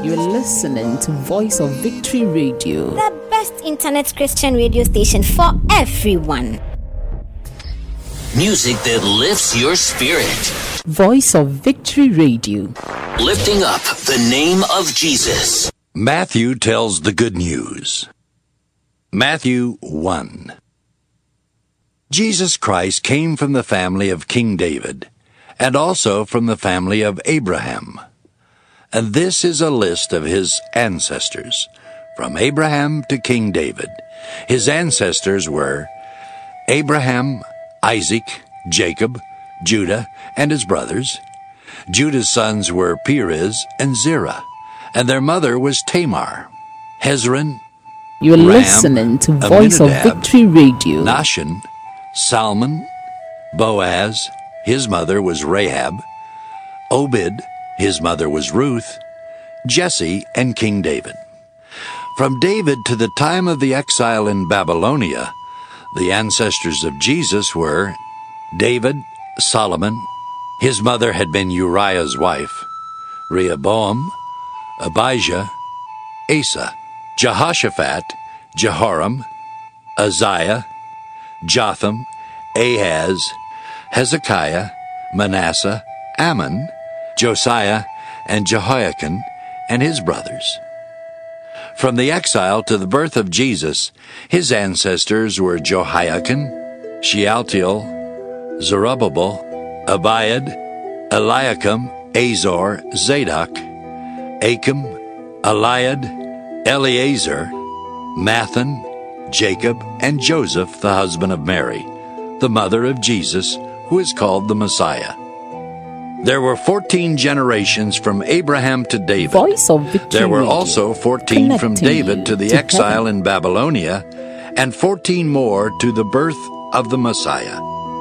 You're listening to Voice of Victory Radio, the best internet Christian radio station for everyone. Music that lifts your spirit. Voice of Victory Radio, Lifting up the name of Jesus. Matthew tells the good news. Matthew 1. Jesus Christ came from the family of King David, and also from the family of Abraham. And this is a list of his ancestors, from Abraham to King David. His ancestors were Abraham, Isaac, Jacob, Judah, and his brothers. Judah's sons were Perez and Zerah, and their mother was Tamar. Hezron, you're Ram, listening to Voice Amminadab, of Victory Radio, Nahshon, Salmon, Boaz, his mother was Rahab, Obed, his mother was Ruth, Jesse, and King David. From David to the time of the exile in Babylonia, the ancestors of Jesus were David, Solomon, his mother had been Uriah's wife, Rehoboam, Abijah, Asa, Jehoshaphat, Jehoram, Uzziah, Jotham, Ahaz, Hezekiah, Manasseh, Ammon, Josiah, and Jehoiakim, and his brothers. From the exile to the birth of Jesus, his ancestors were Jehoiakim, Shealtiel, Zerubbabel, Abiad, Eliakim, Azor, Zadok, Achim, Eliad, Eleazar, Mathan, Jacob, and Joseph, the husband of Mary, the mother of Jesus, who is called the Messiah. There were 14 generations from Abraham to David. Voice of Victory There were Radio, also 14 from connecting David to the you to exile heaven. in Babylonia, and 14 more to the birth of the Messiah.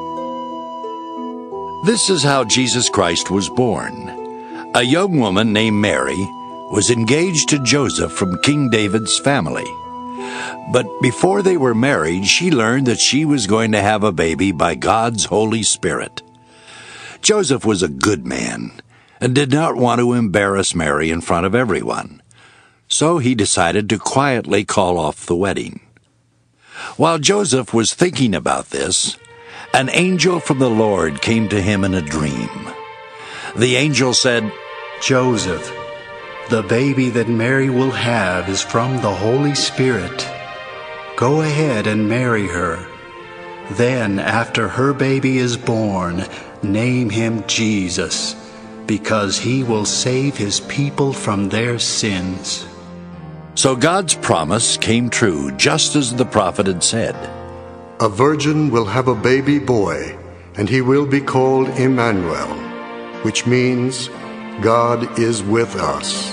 This is how Jesus Christ was born. A young woman named Mary was engaged to Joseph from King David's family. But before they were married, she learned that she was going to have a baby by God's Holy Spirit. Joseph was a good man and did not want to embarrass Mary in front of everyone. So he decided to quietly call off the wedding. While Joseph was thinking about this, an angel from the Lord came to him in a dream. The angel said, Joseph, the baby that Mary will have is from the Holy Spirit. Go ahead and marry her. Then, after her baby is born, name him Jesus, because he will save his people from their sins. So God's promise came true, just as the prophet had said. A virgin will have a baby boy, and he will be called Emmanuel, which means God is with us.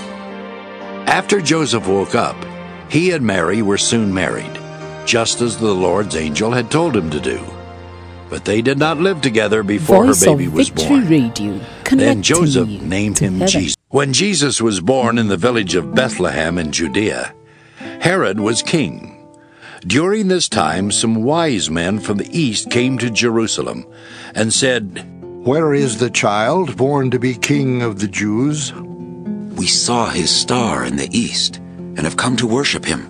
After Joseph woke up, he and Mary were soon married, just as the Lord's angel had told him to do. But they did not live together before Voice her baby of was Victory born. Radio, Then connecting Joseph you named to him heaven. Jesus. When Jesus was born in the village of Bethlehem in Judea, Herod was king. During this time, some wise men from the east came to Jerusalem and said, Where is the child born to be king of the Jews? We saw his star in the east and have come to worship him.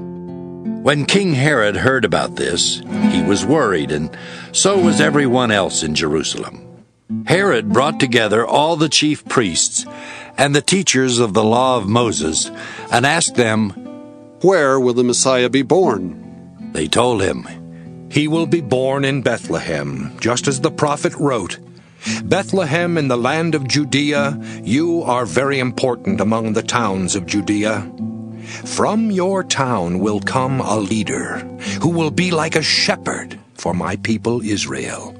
When King Herod heard about this, he was worried, and so was everyone else in Jerusalem. Herod brought together all the chief priests and the teachers of the law of Moses and asked them, Where will the Messiah be born? They told him, He will be born in Bethlehem, just as the prophet wrote. Bethlehem in the land of Judea, you are very important among the towns of Judea. From your town will come a leader who will be like a shepherd for my people Israel.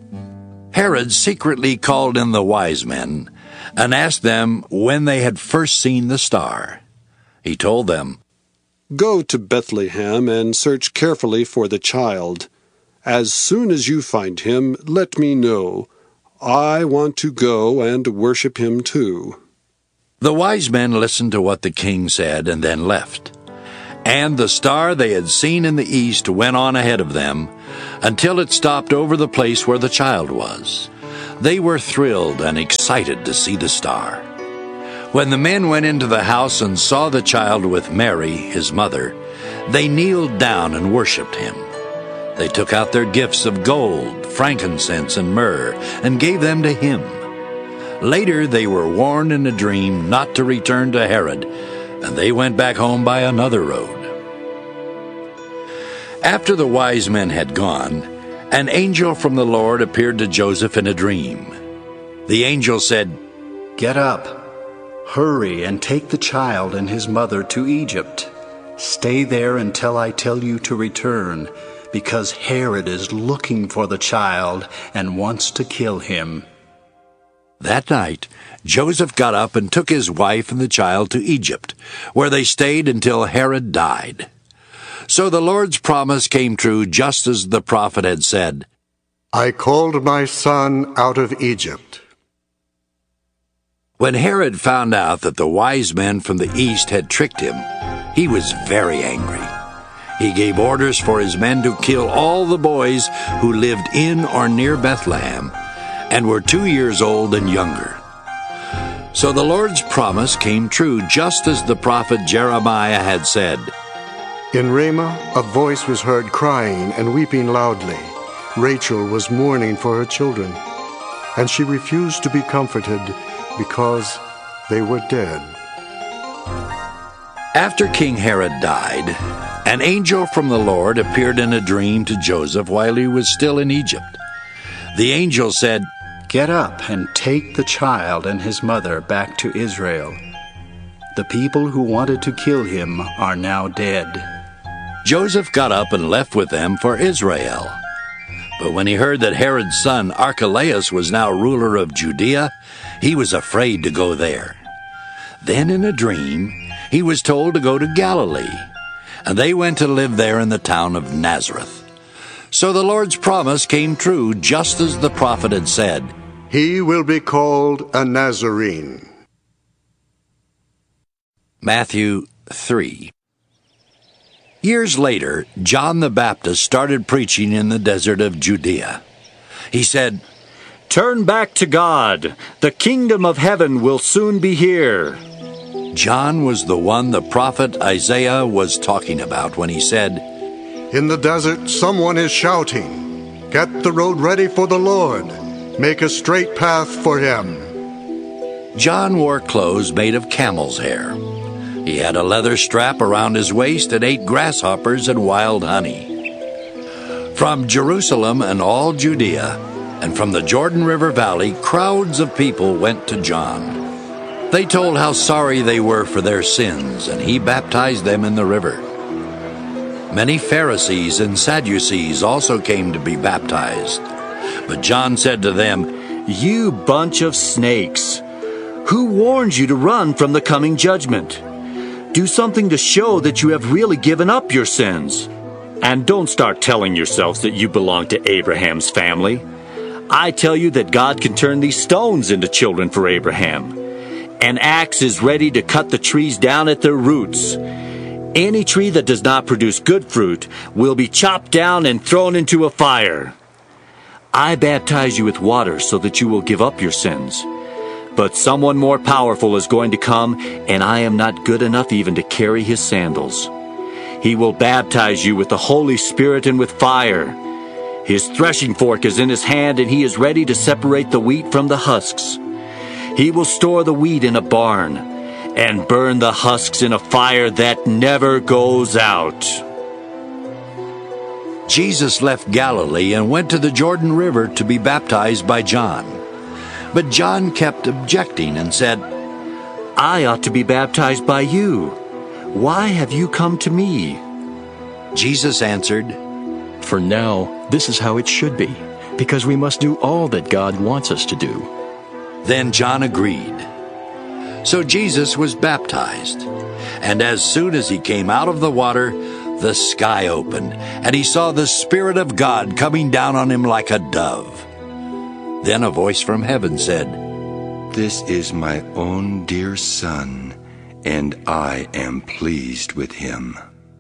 Herod secretly called in the wise men and asked them when they had first seen the star. He told them, Go to Bethlehem and search carefully for the child. As soon as you find him, let me know. I want to go and worship him too. The wise men listened to what the king said and then left. And the star they had seen in the east went on ahead of them until it stopped over the place where the child was. They were thrilled and excited to see the star. When the men went into the house and saw the child with Mary, his mother, they kneeled down and worshipped him. They took out their gifts of gold, frankincense, and myrrh, and gave them to him. Later they were warned in a dream not to return to Herod, and they went back home by another road. After the wise men had gone, an angel from the Lord appeared to Joseph in a dream. The angel said, "Get up, hurry, and take the child and his mother to Egypt. Stay there until I tell you to return, because Herod is looking for the child and wants to kill him." That night, Joseph got up and took his wife and the child to Egypt, where they stayed until Herod died. So the Lord's promise came true just as the prophet had said, "I called my son out of Egypt." When Herod found out that the wise men from the east had tricked him, he was very angry. He gave orders for his men to kill all the boys who lived in or near Bethlehem and were 2 years old and younger. So the Lord's promise came true just as the prophet Jeremiah had said. In Ramah, a voice was heard crying and weeping loudly. Rachel was mourning for her children, and she refused to be comforted because they were dead. After King Herod died, an angel from the Lord appeared in a dream to Joseph while he was still in Egypt. The angel said, "Get up and take the child and his mother back to Israel. The people who wanted to kill him are now dead." Joseph got up and left with them for Israel. But when he heard that Herod's son Archelaus was now ruler of Judea, he was afraid to go there. Then in a dream, he was told to go to Galilee, and they went to live there in the town of Nazareth. So the Lord's promise came true just as the prophet had said. He will be called a Nazarene. Matthew 3. Years later, John the Baptist started preaching in the desert of Judea. He said, "Turn back to God. The kingdom of heaven will soon be here." John was the one the prophet Isaiah was talking about when he said, "In the desert someone is shouting, 'Get the road ready for the Lord. Make a straight path for him.'" John wore clothes made of camel's hair. He had a leather strap around his waist and ate grasshoppers and wild honey. From Jerusalem and all Judea, and from the Jordan River Valley, crowds of people went to John. They told how sorry they were for their sins, and he baptized them in the river. Many Pharisees and Sadducees also came to be baptized. But John said to them, "You bunch of snakes! Who warned you to run from the coming judgment? Do something to show that you have really given up your sins. And don't start telling yourselves that you belong to Abraham's family. I tell you that God can turn these stones into children for Abraham. An axe is ready to cut the trees down at their roots. Any tree that does not produce good fruit will be chopped down and thrown into a fire. I baptize you with water so that you will give up your sins. But someone more powerful is going to come, and I am not good enough even to carry his sandals. He will baptize you with the Holy Spirit and with fire. His threshing fork is in his hand, and he is ready to separate the wheat from the husks. He will store the wheat in a barn and burn the husks in a fire that never goes out." Jesus left Galilee and went to the Jordan River to be baptized by John. But John kept objecting and said, "I ought to be baptized by you. Why have you come to me?" Jesus answered, "For now, this is how it should be, because we must do all that God wants us to do." Then John agreed. So Jesus was baptized, and as soon as he came out of the water, the sky opened, and he saw the Spirit of God coming down on him like a dove. Then a voice from heaven said, "This is my own dear Son, and I am pleased with him."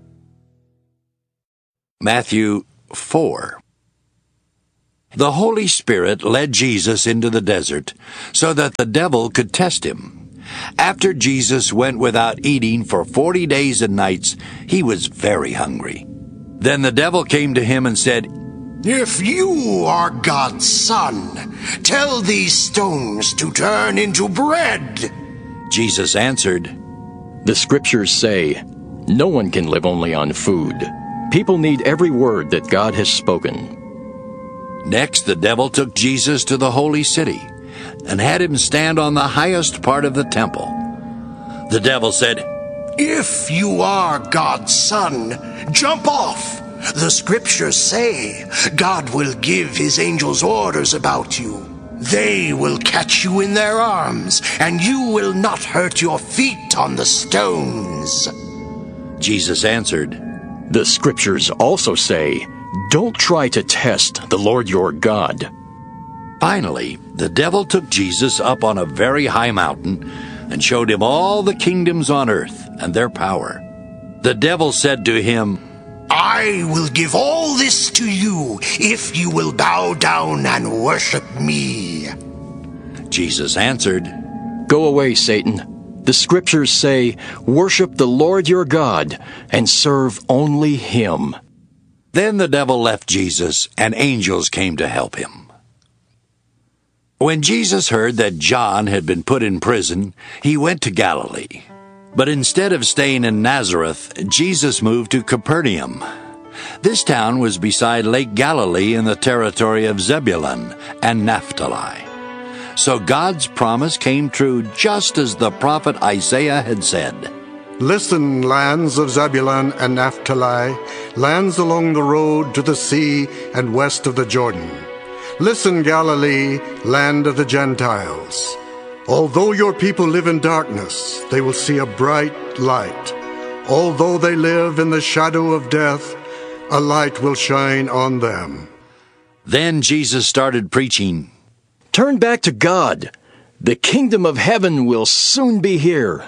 Matthew 4. The Holy Spirit led Jesus into the desert so that the devil could test him. After Jesus went without eating for 40 days and nights, he was very hungry. Then the devil came to him and said, "If you are God's son, tell these stones to turn into bread." Jesus answered, "The scriptures say, no one can live only on food. People need every word that God has spoken." Next, the devil took Jesus to the holy city and had him stand on the highest part of the temple. The devil said, "If you are God's son, jump off. The scriptures say God will give his angels orders about you. They will catch you in their arms, and you will not hurt your feet on the stones." Jesus answered, "The scriptures also say, don't try to test the Lord your God." Finally, the devil took Jesus up on a very high mountain and showed him all the kingdoms on earth and their power. The devil said to him, "I will give all this to you if you will bow down and worship me." Jesus answered, "Go away, Satan. The scriptures say, worship the Lord your God and serve only him." Then the devil left Jesus, and angels came to help him. When Jesus heard that John had been put in prison, he went to Galilee. But instead of staying in Nazareth, Jesus moved to Capernaum. This town was beside Lake Galilee in the territory of Zebulun and Naphtali. So God's promise came true just as the prophet Isaiah had said. "Listen, lands of Zebulun and Naphtali, lands along the road to the sea and west of the Jordan. Listen, Galilee, land of the Gentiles. Although your people live in darkness, they will see a bright light. Although they live in the shadow of death, a light will shine on them." Then Jesus started preaching, "Turn back to God. The kingdom of heaven will soon be here."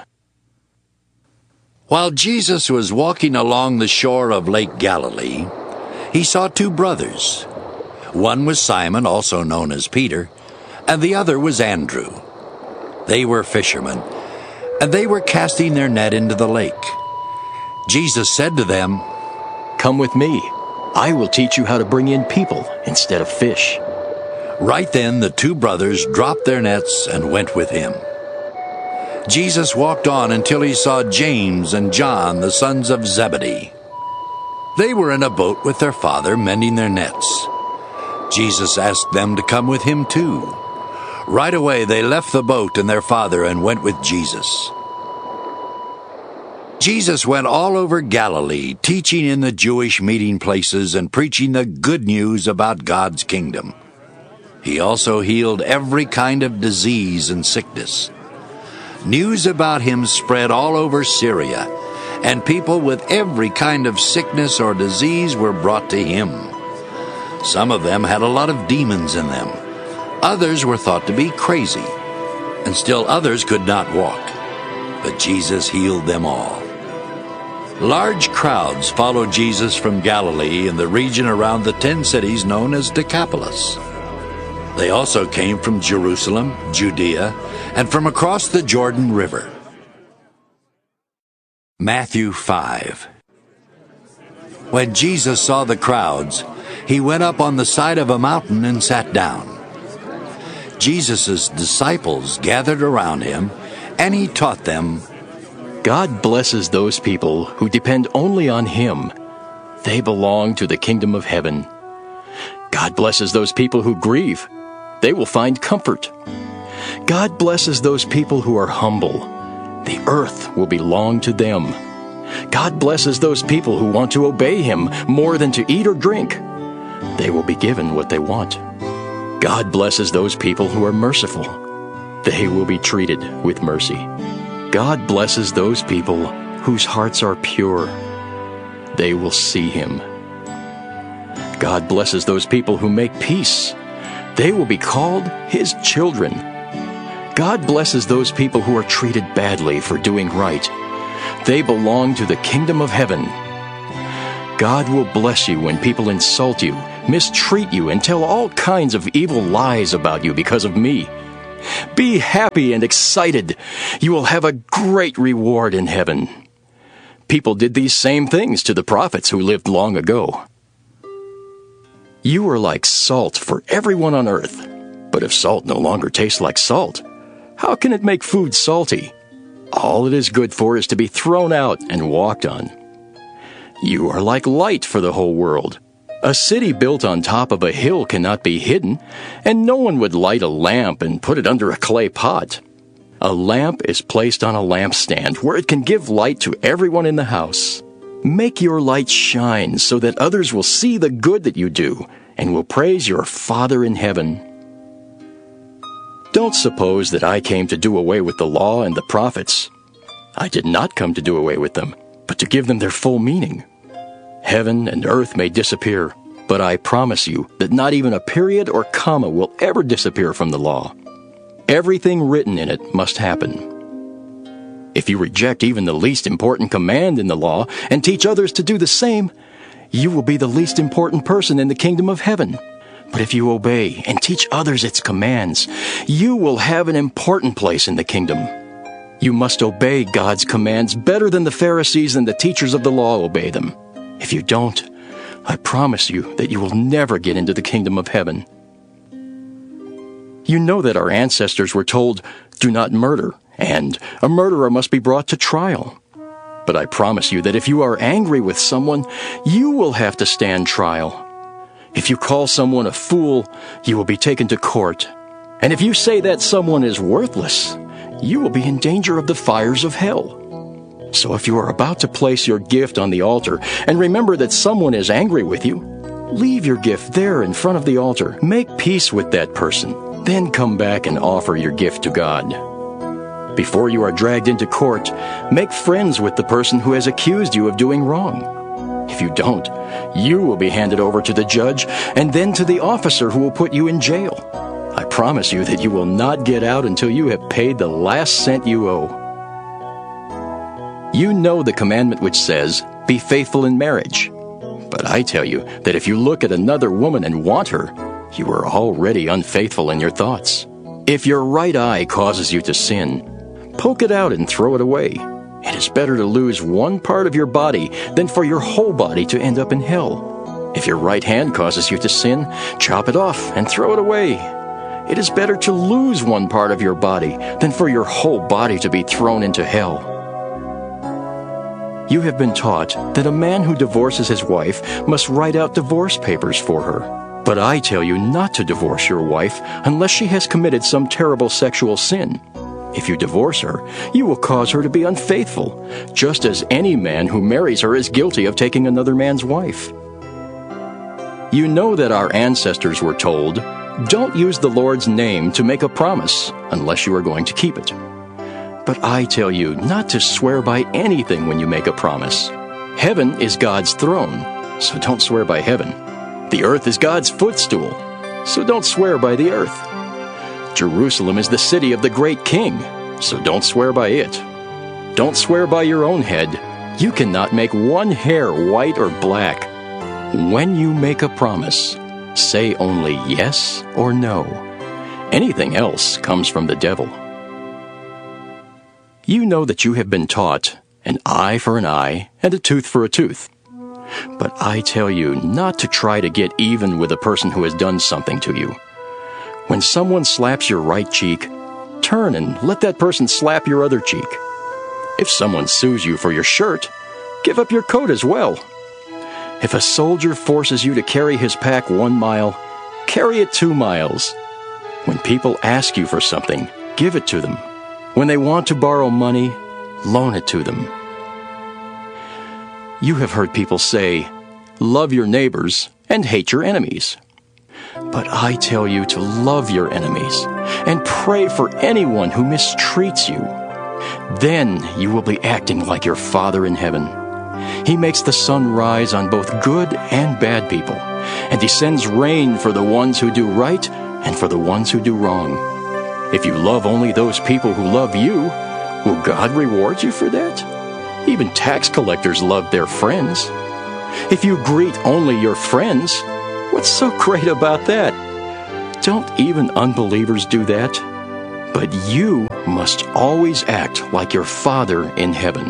While Jesus was walking along the shore of Lake Galilee, he saw two brothers. One was Simon, also known as Peter, and the other was Andrew. They were fishermen, and they were casting their net into the lake. Jesus said to them, "Come with me. I will teach you how to bring in people instead of fish." Right then the two brothers dropped their nets and went with him. Jesus walked on until he saw James and John, the sons of Zebedee. They were in a boat with their father, mending their nets. Jesus asked them to come with him too. Right away they left the boat and their father and went with Jesus. Jesus went all over Galilee, teaching in the Jewish meeting places and preaching the good news about God's kingdom. He also healed every kind of disease and sickness. News about him spread all over Syria, and people with every kind of sickness or disease were brought to him. Some of them had a lot of demons in them. Others were thought to be crazy, and still others could not walk. But Jesus healed them all. Large crowds followed Jesus from Galilee and the region around the 10 cities known as Decapolis. They also came from Jerusalem, Judea, and from across the Jordan River. Matthew 5. When Jesus saw the crowds, he went up on the side of a mountain and sat down. Jesus' disciples gathered around him, and he taught them, "God blesses those people who depend only on him. They belong to the kingdom of heaven. God blesses those people who grieve. They will find comfort. God blesses those people who are humble. The earth will belong to them. God blesses those people who want to obey him more than to eat or drink. They will be given what they want. God blesses those people who are merciful. They will be treated with mercy. God blesses those people whose hearts are pure. They will see him. God blesses those people who make peace. They will be called his children. God blesses those people who are treated badly for doing right. They belong to the kingdom of heaven. God will bless you when people insult you, mistreat you, and tell all kinds of evil lies about you because of me. Be happy and excited. You will have a great reward in heaven. People did these same things to the prophets who lived long ago. You are like salt for everyone on earth. But if salt no longer tastes like salt, how can it make food salty? All it is good for is to be thrown out and walked on. You are like light for the whole world. A city built on top of a hill cannot be hidden, and no one would light a lamp and put it under a clay pot. A lamp is placed on a lampstand where it can give light to everyone in the house. Make your light shine so that others will see the good that you do and will praise your Father in heaven. Don't suppose that I came to do away with the law and the prophets. I did not come to do away with them, but to give them their full meaning. Heaven and earth may disappear, but I promise you that not even a period or comma will ever disappear from the law. Everything written in it must happen. If you reject even the least important command in the law and teach others to do the same, you will be the least important person in the kingdom of heaven. But if you obey and teach others its commands, you will have an important place in the kingdom. You must obey God's commands better than the Pharisees and the teachers of the law obey them. If you don't, I promise you that you will never get into the kingdom of heaven. You know that our ancestors were told, "Do not murder," and "A murderer must be brought to trial." But I promise you that if you are angry with someone, you will have to stand trial. If you call someone a fool, you will be taken to court. And if you say that someone is worthless, you will be in danger of the fires of hell. So if you are about to place your gift on the altar and remember that someone is angry with you, leave your gift there in front of the altar. Make peace with that person. Then come back and offer your gift to God. Before you are dragged into court, make friends with the person who has accused you of doing wrong. If you don't, you will be handed over to the judge and then to the officer who will put you in jail. I promise you that you will not get out until you have paid the last cent you owe. You know the commandment which says, "Be faithful in marriage." But I tell you that if you look at another woman and want her, you are already unfaithful in your thoughts. If your right eye causes you to sin, poke it out and throw it away. It is better to lose one part of your body than for your whole body to end up in hell. If your right hand causes you to sin, chop it off and throw it away. It is better to lose one part of your body than for your whole body to be thrown into hell. You have been taught that a man who divorces his wife must write out divorce papers for her. But I tell you not to divorce your wife unless she has committed some terrible sexual sin. If you divorce her, you will cause her to be unfaithful, just as any man who marries her is guilty of taking another man's wife. You know that our ancestors were told, "Don't use the Lord's name to make a promise unless you are going to keep it." But I tell you not to swear by anything when you make a promise. Heaven is God's throne, so don't swear by heaven. The earth is God's footstool, so don't swear by the earth. Jerusalem is the city of the great king, so don't swear by it. Don't swear by your own head. You cannot make one hair white or black. When you make a promise, say only yes or no. Anything else comes from the devil. You know that you have been taught an eye for an eye and a tooth for a tooth. But I tell you not to try to get even with a person who has done something to you. When someone slaps your right cheek, turn and let that person slap your other cheek. If someone sues you for your shirt, give up your coat as well. If a soldier forces you to carry his pack 1 mile, carry it 2 miles. When people ask you for something, give it to them. When they want to borrow money, loan it to them. You have heard people say, "Love your neighbors and hate your enemies." But I tell you to love your enemies and pray for anyone who mistreats you. Then you will be acting like your Father in heaven. He makes the sun rise on both good and bad people, and he sends rain for the ones who do right and for the ones who do wrong. If you love only those people who love you, will God reward you for that? Even tax collectors love their friends. If you greet only your friends, what's so great about that? Don't even unbelievers do that? But you must always act like your Father in heaven.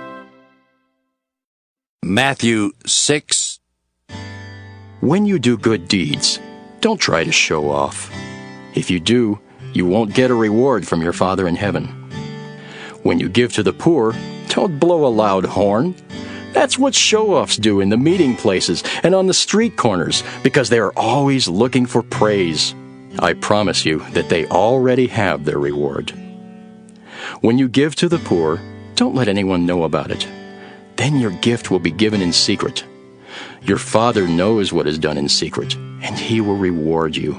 Matthew 6. When you do good deeds, don't try to show off. If you do, you won't get a reward from your Father in heaven. When you give to the poor, don't blow a loud horn. That's what show-offs do in the meeting places and on the street corners, because they are always looking for praise. I promise you that they already have their reward. When you give to the poor, don't let anyone know about it. Then your gift will be given in secret. Your Father knows what is done in secret, and He will reward you.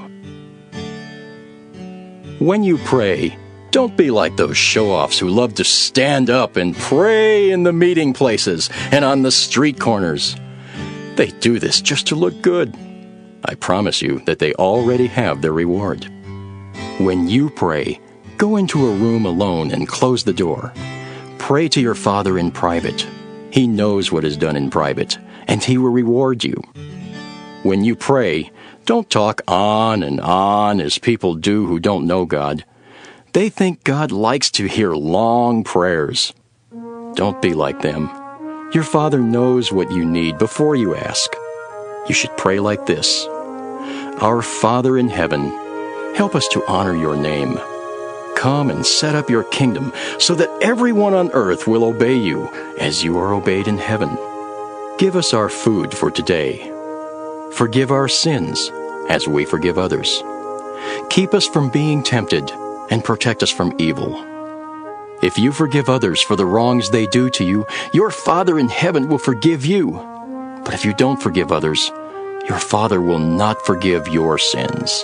When you pray, don't be like those show-offs who love to stand up and pray in the meeting places and on the street corners. They do this just to look good. I promise you that they already have their reward. When you pray, go into a room alone and close the door. Pray to your Father in private. He knows what is done in private, and He will reward you. When you pray, don't talk on and on as people do who don't know God. They think God likes to hear long prayers. Don't be like them. Your Father knows what you need before you ask. You should pray like this: Our Father in heaven, help us to honor your name. Come and set up your kingdom so that everyone on earth will obey you as you are obeyed in heaven. Give us our food for today. Forgive our sins as we forgive others. Keep us from being tempted and protect us from evil. If you forgive others for the wrongs they do to you, your Father in heaven will forgive you. But if you don't forgive others, your Father will not forgive your sins.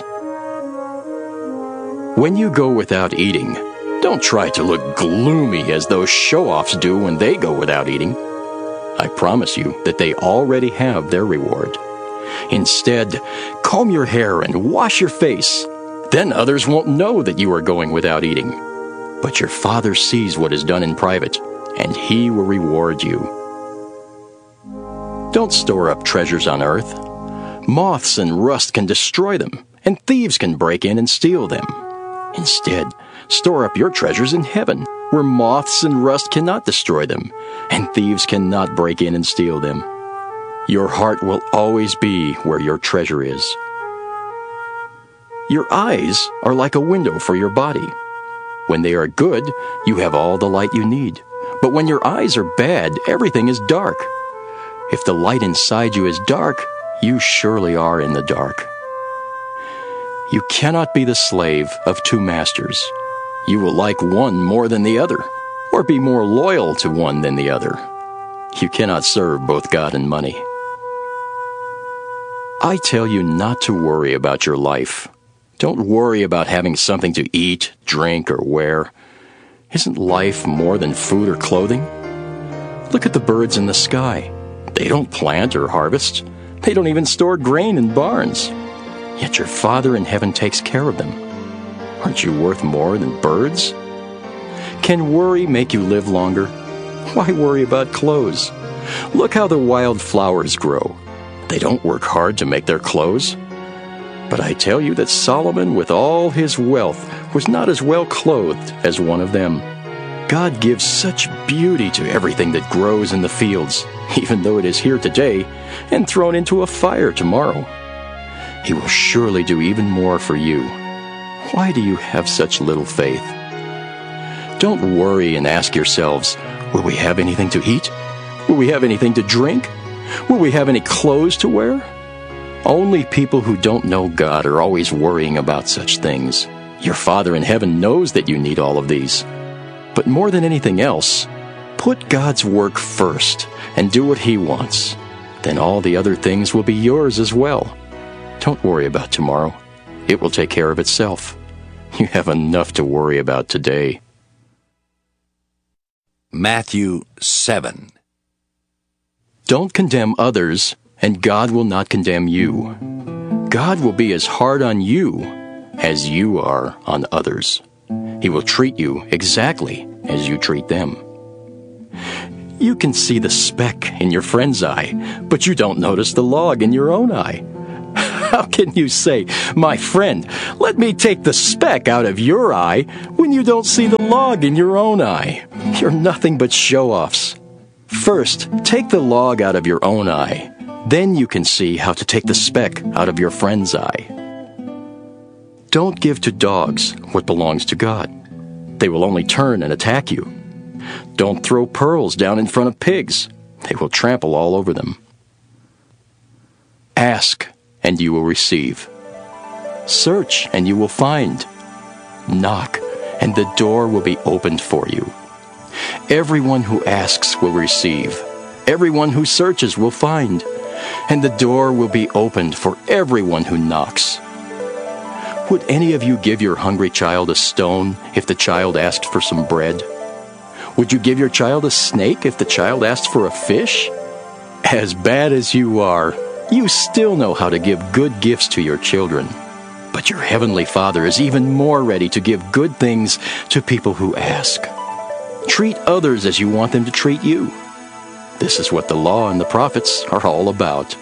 When you go without eating, don't try to look gloomy as those show-offs do when they go without eating. I promise you that they already have their reward. Instead, comb your hair and wash your face. Then others won't know that you are going without eating. But your Father sees what is done in private, and He will reward you. Don't store up treasures on earth. Moths and rust can destroy them, and thieves can break in and steal them. Instead, store up your treasures in heaven, where moths and rust cannot destroy them, and thieves cannot break in and steal them. Your heart will always be where your treasure is. Your eyes are like a window for your body. When they are good, you have all the light you need. But when your eyes are bad, everything is dark. If the light inside you is dark, you surely are in the dark. You cannot be the slave of two masters. You will like one more than the other, or be more loyal to one than the other. You cannot serve both God and money. I tell you not to worry about your life. Don't worry about having something to eat, drink, or wear. Isn't life more than food or clothing? Look at the birds in the sky. They don't plant or harvest. They don't even store grain in barns. Yet your Father in heaven takes care of them. Aren't you worth more than birds? Can worry make you live longer? Why worry about clothes? Look how the wild flowers grow. They don't work hard to make their clothes. But I tell you that Solomon, with all his wealth, was not as well clothed as one of them. God gives such beauty to everything that grows in the fields, even though it is here today and thrown into a fire tomorrow. He will surely do even more for you. Why do you have such little faith? Don't worry and ask yourselves, will we have anything to eat? Will we have anything to drink? Will we have any clothes to wear? Only people who don't know God are always worrying about such things. Your Father in heaven knows that you need all of these. But more than anything else, put God's work first and do what He wants. Then all the other things will be yours as well. Don't worry about tomorrow. It will take care of itself. You have enough to worry about today. Matthew 7. Don't condemn others, and God will not condemn you. God will be as hard on you as you are on others. He will treat you exactly as you treat them. You can see the speck in your friend's eye, but you don't notice the log in your own eye. How can you say, "My friend, let me take the speck out of your eye," when you don't see the log in your own eye? You're nothing but show-offs. First, take the log out of your own eye. Then you can see how to take the speck out of your friend's eye. Don't give to dogs what belongs to God. They will only turn and attack you. Don't throw pearls down in front of pigs. They will trample all over them. Ask, and you will receive. Search, and you will find. Knock, and the door will be opened for you. Everyone who asks will receive. Everyone who searches will find. And the door will be opened for everyone who knocks. Would any of you give your hungry child a stone if the child asked for some bread? Would you give your child a snake if the child asked for a fish? As bad as you are, you still know how to give good gifts to your children. But your heavenly Father is even more ready to give good things to people who ask. Treat others as you want them to treat you. This is what the law and the prophets are all about.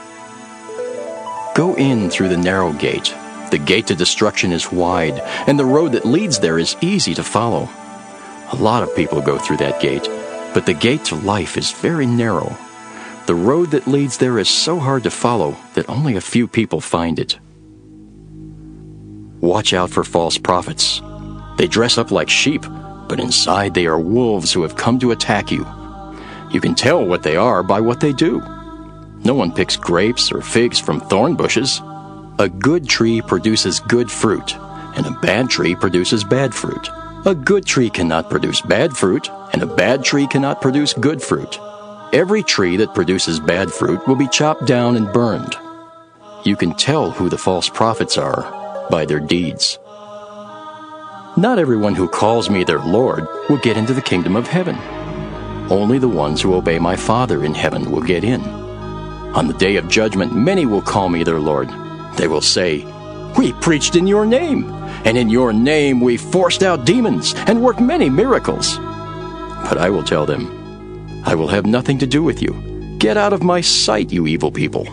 Go in through the narrow gate. The gate to destruction is wide, and the road that leads there is easy to follow. A lot of people go through that gate, but the gate to life is very narrow. The road that leads there is so hard to follow that only a few people find it. Watch out for false prophets. They dress up like sheep, but inside they are wolves who have come to attack you. You can tell what they are by what they do. No one picks grapes or figs from thorn bushes. A good tree produces good fruit, and a bad tree produces bad fruit. A good tree cannot produce bad fruit, and a bad tree cannot produce good fruit. Every tree that produces bad fruit will be chopped down and burned. You can tell who the false prophets are by their deeds. Not everyone who calls me their Lord will get into the kingdom of heaven. Only the ones who obey my Father in heaven will get in. On the day of judgment, many will call me their Lord. They will say, "We preached in your name, and in your name we forced out demons and worked many miracles." But I will tell them, "I will have nothing to do with you. Get out of my sight, you evil people."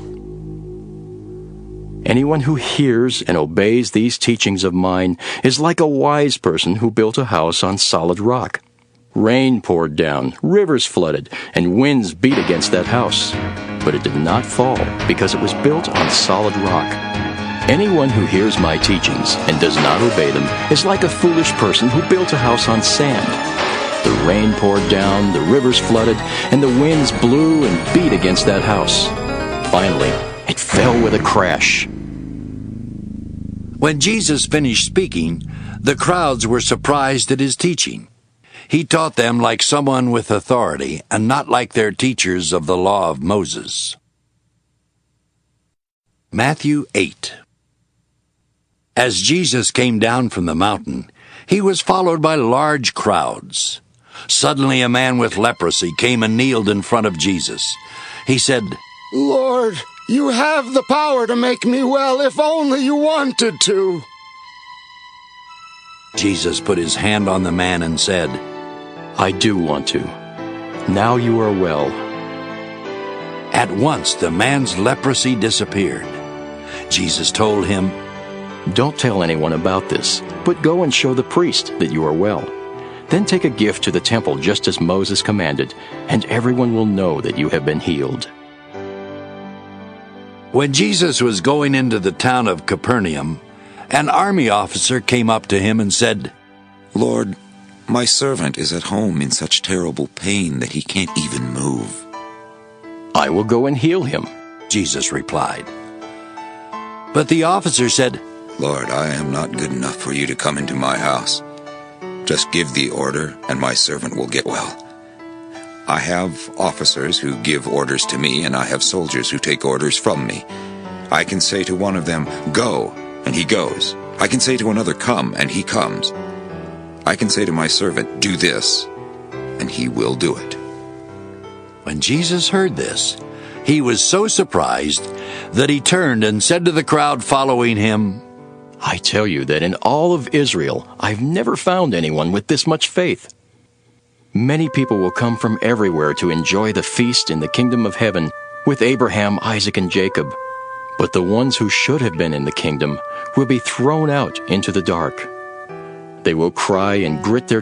Anyone who hears and obeys these teachings of mine is like a wise person who built a house on solid rock. Rain poured down, rivers flooded, and winds beat against that house. But it did not fall because it was built on solid rock. Anyone who hears my teachings and does not obey them is like a foolish person who built a house on sand. The rain poured down, the rivers flooded, and the winds blew and beat against that house. Finally, it fell with a crash. When Jesus finished speaking, the crowds were surprised at his teaching. He taught them like someone with authority and not like their teachers of the law of Moses. Matthew 8. As Jesus came down from the mountain, he was followed by large crowds. Suddenly a man with leprosy came and kneeled in front of Jesus. He said, "Lord, you have the power to make me well if only you wanted to." Jesus put his hand on the man and said, "I do want to. Now you are well." At once the man's leprosy disappeared. Jesus told him, "Don't tell anyone about this, but go and show the priest that you are well. Then take a gift to the temple just as Moses commanded, and everyone will know that you have been healed." When Jesus was going into the town of Capernaum, an army officer came up to him and said, "Lord, my servant is at home in such terrible pain that he can't even move." "I will go and heal him," Jesus replied. But the officer said, "Lord, I am not good enough for you to come into my house. Just give the order, and my servant will get well. I have officers who give orders to me, and I have soldiers who take orders from me. I can say to one of them, 'Go,' and he goes. I can say to another, 'Come,' and he comes. I can say to my servant, 'Do this,' and he will do it." When Jesus heard this, he was so surprised that he turned and said to the crowd following him, "I tell you that in all of Israel, I've never found anyone with this much faith." Many people will come from everywhere to enjoy the feast in the kingdom of heaven with Abraham, Isaac, and Jacob. But the ones who should have been in the kingdom will be thrown out into the dark. They will cry and grit their